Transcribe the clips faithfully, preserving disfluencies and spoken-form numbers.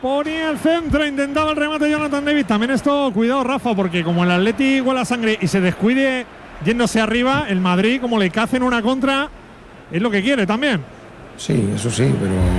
Ponía el centro, intentaba el remate Jonathan David. También esto, cuidado Rafa, porque como el Atleti huele a sangre y se descuide yéndose arriba, el Madrid, como le cacen una contra, es lo que quiere también. Sí, eso sí,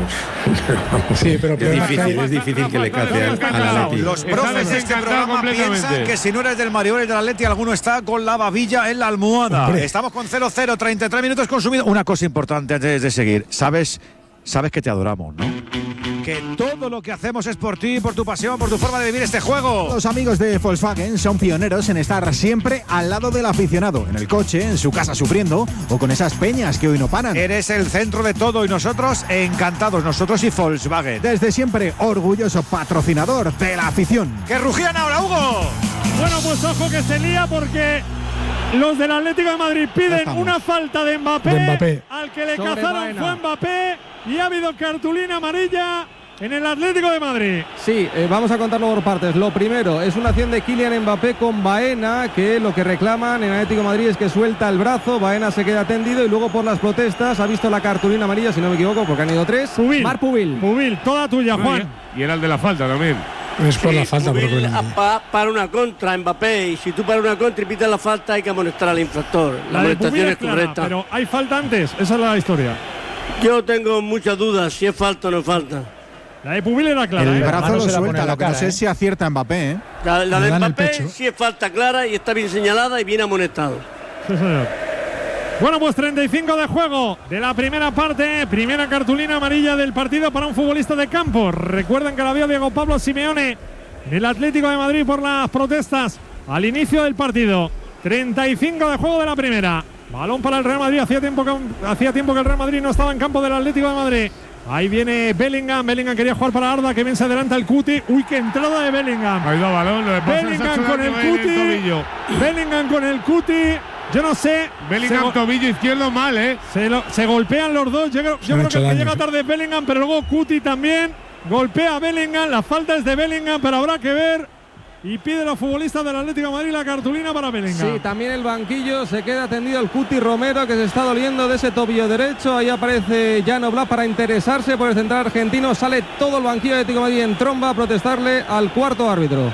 pero. sí, pero es difícil, es difícil que le cate al Atleti. Los profes de este programa piensan que si no eres del Madrid o eres del Atleti, alguno está con la babilla en la almohada. Hombre. Estamos con cero cero, treinta y tres minutos consumidos. Una cosa importante antes de seguir. Sabes, sabes que te adoramos, ¿no? Que todo lo que hacemos es por ti, por tu pasión, por tu forma de vivir este juego. Los amigos de Volkswagen son pioneros en estar siempre al lado del aficionado, en el coche, en su casa sufriendo o con esas peñas que hoy no paran. Eres el centro de todo y nosotros encantados, nosotros y Volkswagen. Desde siempre, orgulloso patrocinador de la afición. ¡Que rugían ahora, Hugo! Bueno, pues ojo que se lía porque los del Atlético de Madrid piden una falta de Mbappé, de Mbappé. Al que le Sobre cazaron Baena. fue Mbappé y ha habido cartulina amarilla en el Atlético de Madrid. Sí, eh, vamos a contarlo por partes. Lo primero es una acción de Kylian Mbappé con Baena, que lo que reclaman en Atlético de Madrid es que suelta el brazo, Baena se queda tendido y luego por las protestas ha visto la cartulina amarilla, si no me equivoco, porque han ido tres. Pubil. Marc Pubil. Pubil, toda tuya, Juan. Y era el de la falta también. Es por sí, la falta, Pubil pero creo que pa, para una contra Mbappé, y si tú para una contra y pitas la falta hay que amonestar al infractor. La, La de amonestación Pubil es es clara, correcta. pero hay falta antes, esa es la historia. Yo tengo muchas dudas si es falta o no es falta. La de Pubil era clara. El ¿eh? brazo lo suelta, la lo que cara, no sé ¿eh? si acierta Mbappé, ¿eh? La, la Le de dan el Mbappé pecho. sí es falta clara y está bien señalada y bien amonestado. Sí, señor. Bueno, pues treinta y cinco de juego de la primera parte. Primera cartulina amarilla del partido para un futbolista de campo. Recuerden que la vio Diego Pablo Simeone en el Atlético de Madrid por las protestas al inicio del partido. treinta y cinco de juego de la primera. Balón para el Real Madrid. Hacía tiempo que, hacía tiempo que el Real Madrid no estaba en campo del Atlético de Madrid. Ahí viene Bellingham. Bellingham quería jugar para Arda, que bien se adelanta el Cuti. Uy, qué entrada de Bellingham. Ha ido balón, lo de pasa Bellingham con el Cuti. Bellingham con el Cuti. Yo no sé. Bellingham, tobillo izquierdo mal, ¿eh? Se, lo, se golpean los dos. Yo creo, yo creo que, que llega tarde Bellingham, pero luego Cuti también. Golpea a Bellingham. La falta es de Bellingham, pero habrá que ver. Y pide a los futbolistas del Atlético de Madrid la cartulina para Bellingham. Sí, también el banquillo se queda tendido el Cuti Romero, que se está doliendo de ese tobillo derecho. Ahí aparece Jan Oblak para interesarse por el central argentino. Sale todo el banquillo de Atlético de Madrid en tromba a protestarle al cuarto árbitro.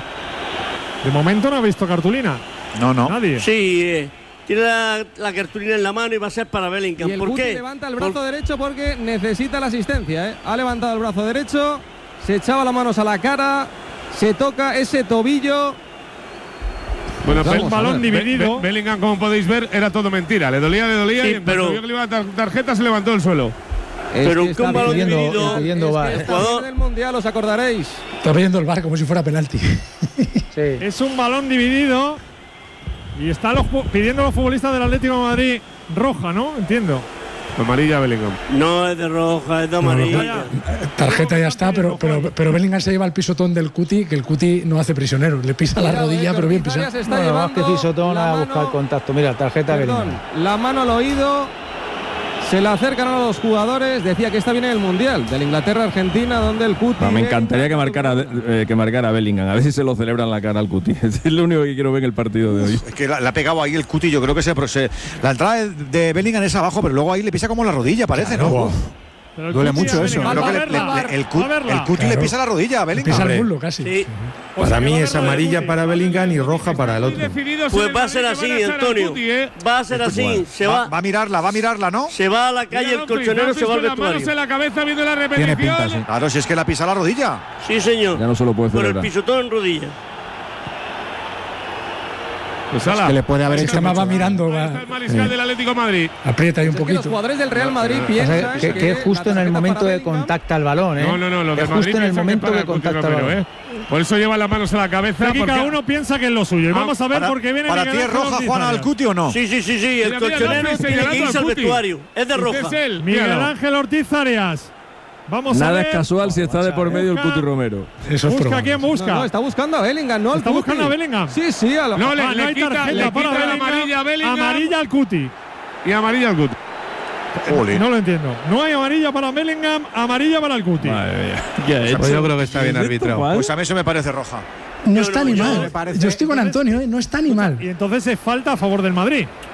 De momento no ha visto cartulina. No, no. Nadie. Sí, eh, tiene la, la cartulina en la mano y va a ser para Bellingham. Y el ¿Por Cuti qué? levanta el brazo Por... derecho porque necesita la asistencia, ¿eh? Ha levantado el brazo derecho, se echaba las manos a la cara, se toca ese tobillo. Bueno, un balón dividido. Be Bellingham, como podéis ver, era todo mentira. Le dolía, le dolía Sí, y en pero... cuanto vio que le iba a dar tarjeta se levantó del suelo. Es pero que que un balón pidiendo, dividido. pidiendo es va, que ¿eh? esta final del Mundial, os acordaréis. Está pidiendo el bar como si fuera penalti. Sí. Es un balón dividido. Y están los, pidiendo los futbolistas del Atlético de Madrid roja, ¿no? Entiendo. Amarilla Bellingham. No es de roja, es de amarilla. No, no, Tarjeta ya está, pero, pero, pero Bellingham se lleva el pisotón del Cuti, que el Cuti no hace prisionero. Le pisa la rodilla, pero bien pisado. Se está Bueno, más que llevando pisotón la a mano- buscar contacto. Mira, tarjeta Perdón, Bellingham. la mano al oído. Se le acercan a los jugadores. Decía que esta viene del Mundial, del Inglaterra-Argentina, donde el Cuti. Ah, me encantaría que marcara, eh, que marcara Bellingham. A ver si se lo celebran la cara al Cuti. Es lo único que quiero ver en el partido de hoy. Es que la, la ha pegado ahí el Cuti. Yo creo que se, se la entrada de Bellingham es abajo, pero luego ahí le pisa como la rodilla, parece, Claro. ¿no? Pero el Duele Cuti mucho a eso. Bellingham. Creo Va que a le- verla, le- el, va Cuti, a verla. el Cuti Claro. le pisa la rodilla a Bellingham. Pisa el Hombre. muslo casi. Sí. Pues Para que mí va a es verla de amarilla Cuti. para Bellingham y roja para el otro. Pues va a ser así, Antonio. Va a ser así. Se Va, va, va a mirarla, va a mirarla, ¿no? se va a la calle el colchonero, se va al las manos vestuario. en la cabeza viendo la Tiene pinta, repetición. sí. Claro, si es que la pisa la rodilla. Sí, señor. Ya no se lo puede Por el celebrar. pisotón en rodilla. Pues Es ala. que le puede haber Es hecho que más va mucho. mirando, Ahí está el va, mariscal del Atlético de Madrid. aprieta ahí un Es que los poquito. jugadores del Real Madrid Pasa piensan que, que es justo en el momento de contacta el balón, ¿eh? No, no, no, los es de justo Madrid en el piensan momento para que el Cuti contacta el Romero, balón. ¿eh? Por eso llevan las manos a la cabeza. Aquí porque cada uno piensa que es lo suyo. Y vamos a ver Para, porque viene ¿Para Miguel ti es Ángel roja, Ortiz Juan, al Arias. Cuti o no? Sí, sí, sí, sí. El Mira, mira, colchonero López tiene que señalando irse al al Cuti. vestuario. Es de Este roja. es él, Miguel míralo. Ángel Ortiz Arias. Vamos a Nada ver. es casual si está de por medio el Busca. Cuti Romero. Eso es Busca probable. quién busca. No, no, está buscando a Bellingham, no al ¿Está Cuti. buscando a Bellingham? Sí, sí, a lo No, le, Ah, le hay quita, tarjeta le para quita la Bellingham. amarilla a Bellingham Amarilla al Cuti. y amarilla al Cuti. Jolín. No lo entiendo. No hay amarilla para Bellingham, amarilla para el Cuti. Madre mía. ¿Qué ha hecho? Pues yo creo que está bien ¿Es esto arbitrado. cuál? Pues a mí eso me parece roja. No Yo está no, ni yo mal. me parece- Yo estoy con Antonio, ¿eh? No está ni mal. Y entonces es falta a favor del Madrid.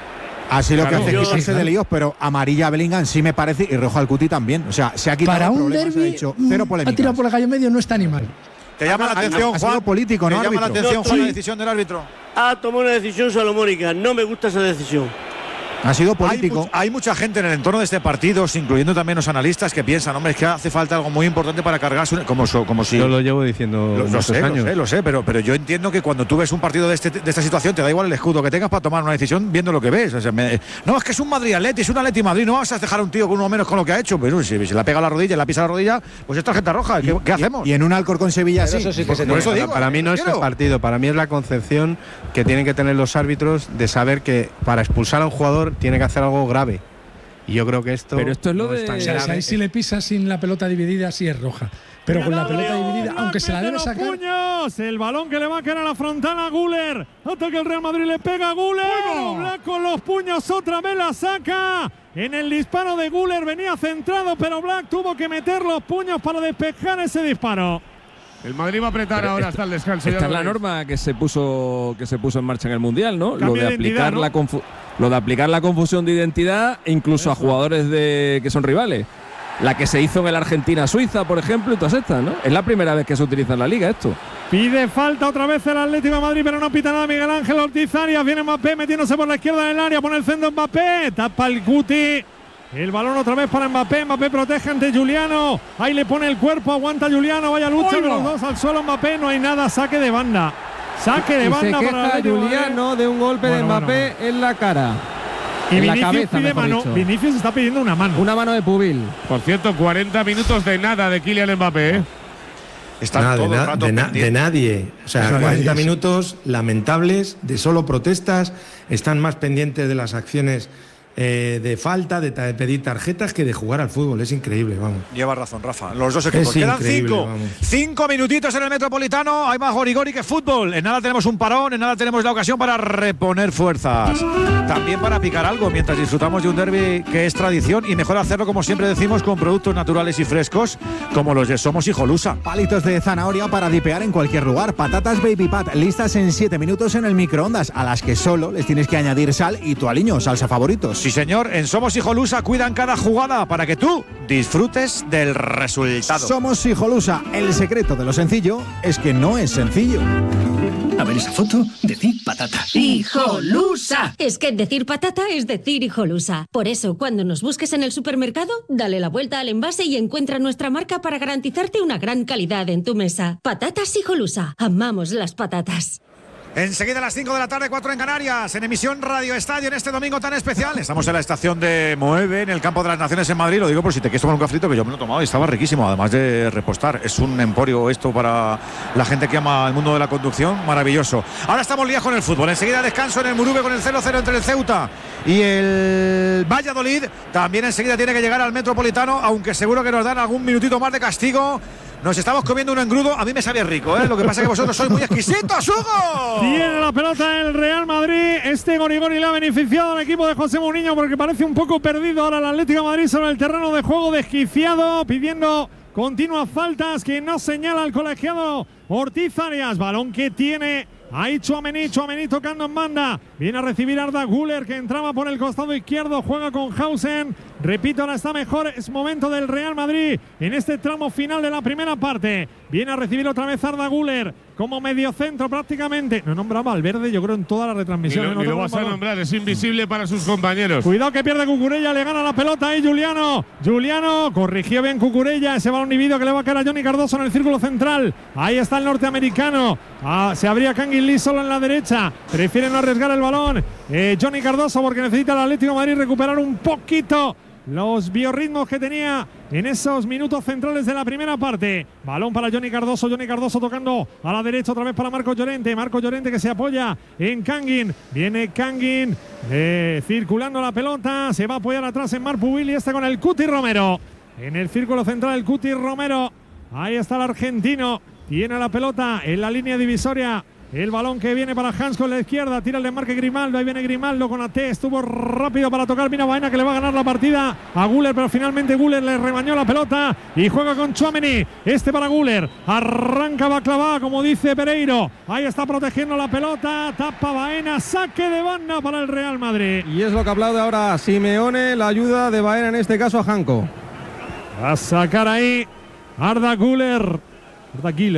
Así lo Claro, que hace yo- quitarse sí, de claro. líos, pero amarilla a Bellingham sí me parece y roja al Cuti también. O sea, se ha quitado Para un problemas, ha derbi, dicho, cero ha polémicas. tirado por el gallo medio, no está ni mal. Te llama la Ha- ha- atención, ha sido Juan. político, Te ¿no, llama la árbitro? atención, Juan, Sí. la decisión del árbitro. Ha tomado una decisión salomónica. No me gusta esa decisión. Ha sido Hay, político. much- hay mucha gente en el entorno de este partido, incluyendo también los analistas, que piensan, hombre, es que hace falta algo muy importante para cargarse, un- como, so- como si… Yo lo llevo diciendo Lo, lo muchos sé, años. lo sé, lo sé, pero, pero yo entiendo que cuando tú ves un partido de, este, de esta situación, te da igual el escudo que tengas para tomar una decisión viendo lo que ves. O sea, me- no, es que es un Madrid-Atleti, es un Atleti-Madrid, no vas a dejar a un tío con uno menos con lo que ha hecho. Pero si, si le pega la rodilla, le pisa la rodilla, pues es tarjeta roja. ¿Qué, qué hacemos? Y en un Alcorcón Sevilla Pero sí. eso sí que Por- se por tiene. eso Para- digo, para mí no es quiero. el partido, para mí es la concepción que tienen que tener los árbitros de saber que para expulsar a un jugador tiene que hacer algo grave. Y yo creo que esto. Pero esto es lo no de- tan O sea, grave. ahí si le pisas sin la pelota dividida, sí es roja. Pero con la pelota dividida, aunque se la debe los sacar. puños, el balón que le va a caer a la frontal a Güler. Hasta que el Real Madrid le pega a Güler. Black con los puños otra vez la saca. En el disparo de Güler venía centrado, pero Black tuvo que meter los puños para despejar ese disparo. El Madrid va a apretar Pero ahora esta- hasta el descanso. Esta ya es lo la veréis. norma que se puso que se puso en marcha en el Mundial, ¿no? Cambio Lo de de identidad, aplicar ¿no? la confu- lo de aplicar la confusión de identidad incluso a jugadores de que son rivales. La que se hizo en el Argentina-Suiza, por ejemplo, y todas estas, ¿no? Es la primera vez que se utiliza en la liga esto. Pide falta otra vez el Atlético de Madrid, pero no pita nada Miguel Ángel Ortiz Arias. Viene Mbappé metiéndose por la izquierda del área, pone el centro Mbappé, tapa el Cuti. El balón otra vez para Mbappé, Mbappé protege ante Juliano. Ahí le pone el cuerpo, aguanta Juliano, vaya lucha con los dos al suelo Mbappé, no hay nada, saque de banda. Saque de Y se banda para el queja Atlético de Madrid. Juliano de un golpe de Bueno, bueno, Mbappé en la cara. Y en la Vinicius cabeza, pide mejor mano. dicho. Vinicius está pidiendo una mano. Una mano de Pubil. Por cierto, cuarenta minutos de nada de Kylian Mbappé. ¿eh? Está Nada, de, todo el na- rato de na- pendiente. de nadie. O sea, De nadie, cuarenta sí. minutos lamentables, de solo protestas. Están más pendientes de las acciones eh, de falta, de, ta- de pedir tarjetas, que de jugar al fútbol. Es increíble, vamos. Lleva razón, Rafa. Los dos equipos. Es Quedan increíble, cinco. vamos. Cinco minutitos en el Metropolitano. Hay más gorigori que fútbol. En nada tenemos un parón, en nada tenemos la ocasión para reponer fuerzas. También para picar algo mientras disfrutamos de un derbi que es tradición y mejor hacerlo, como siempre decimos, con productos naturales y frescos como los de Somos Hijolusa. Palitos de zanahoria para dipear en cualquier lugar. Patatas Baby Pat, listas en siete minutos en el microondas, a las que solo les tienes que añadir sal y tu aliño, salsa favoritos. Sí, señor, en Somos Hijolusa cuidan cada jugada para que tú disfrutes del resultado. Somos Hijolusa. El secreto de lo sencillo es que no es sencillo. A ver esa foto, decir patata. ¡Hijolusa! Es que decir patata es decir hijolusa. Por eso, cuando nos busques en el supermercado, dale la vuelta al envase y encuentra nuestra marca para garantizarte una gran calidad en tu mesa. Patatas Hijolusa. Amamos las patatas. Enseguida a las cinco de la tarde, cuatro en Canarias, en emisión Radio Estadio en este domingo tan especial. Estamos en la estación de Moeve, en el Campo de las Naciones en Madrid. Lo digo por si te quieres tomar un cafrito, que yo me lo he tomado y estaba riquísimo, además de repostar. Es un emporio esto para la gente que ama el mundo de la conducción, maravilloso. Ahora estamos liados con el fútbol. Enseguida descanso en el Murube con el cero cero entre el Ceuta y el Valladolid. También enseguida tiene que llegar al Metropolitano, aunque seguro que nos dan algún minutito más de castigo. Nos estamos comiendo un engrudo, a mí me sabía rico, ¿eh? Lo que pasa es que vosotros sois muy exquisitos, Hugo. Tiene la pelota el Real Madrid. Este Gorigori le ha beneficiado al equipo de José Mourinho porque parece un poco perdido ahora el Atlético de Madrid sobre el terreno de juego, desquiciado, pidiendo continuas faltas que no señala el colegiado Ortiz Arias. Balón que tiene ahí Tchouaméni, Tchouaméni tocando en banda. Viene a recibir Arda Güler, que entraba por el costado izquierdo, juega con Hausen. Repito, ahora está mejor, es momento del Real Madrid en este tramo final de la primera parte. Viene a recibir otra vez Arda Güler como mediocentro prácticamente. No nombraba al verde, yo creo, en toda la Ni retransmisión. lo, ¿eh? ni No lo toca vas el a balón. nombrar, es invisible para sus compañeros. Cuidado que pierde Cucurella, le gana la pelota ahí Juliano. Juliano corrigió bien Cucurella, ese balón dividido que le va a caer a Johnny Cardoso en el círculo central. Ahí está el norteamericano. Ah, se abría Kangin Lee solo en la derecha. Prefiere no arriesgar el balón. Eh, Johnny Cardoso porque necesita el Atlético de Madrid recuperar un poquito los biorritmos que tenía en esos minutos centrales de la primera parte. Balón para Johnny Cardoso, Johnny Cardoso tocando a la derecha otra vez para Marco Llorente. Marco Llorente que se apoya en Kangin. Viene Kangin eh, circulando la pelota. Se va a apoyar atrás en Marpubil y este con el Cuti Romero. En el círculo central el Cuti Romero. Ahí está el argentino. Tiene la pelota en la línea divisoria El balón que viene para Hans con la izquierda, tira el desmarque Grimaldo, ahí viene Grimaldo con A T, estuvo rápido para tocar, mira Baena que le va a ganar la partida a Güler, pero finalmente Güler le rebañó la pelota y juega con Tchouaméni, este para Güler, arranca Baklava, como dice Pereiro, ahí está protegiendo la pelota, tapa Baena, saque de banda para el Real Madrid. Y es lo que aplaude ahora Simeone, la ayuda de Baena en este caso a Janko. Va a sacar ahí Arda Güler, Arda Güler.